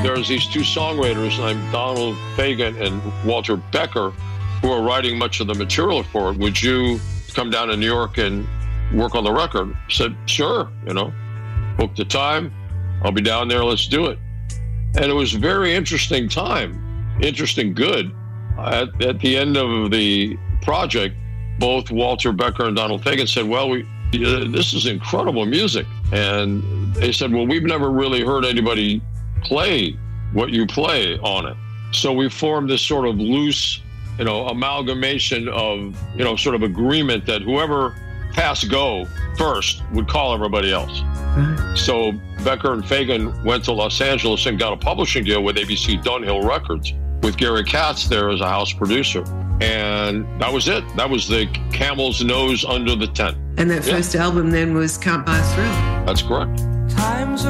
There's these two songwriters named Donald Fagen and Walter Becker who are writing much of the material for it. Would you come down to New York and work on the record? I said, sure, book the time. I'll be down there. Let's do it. And it was a very interesting time, good. At the end of the project, both Walter Becker and Donald Fagen said, well, this is incredible music. And they said, well, we've never really heard anybody play what you play on it. So we formed this sort of loose, amalgamation of, sort of agreement that whoever passed go first would call everybody else. Right. So Becker and Fagen went to Los Angeles and got a publishing deal with ABC Dunhill Records with Gary Katz there as a house producer. And that was it. That was the camel's nose under the tent. And that first album then was Can't Buy a Thrill. That's correct. Times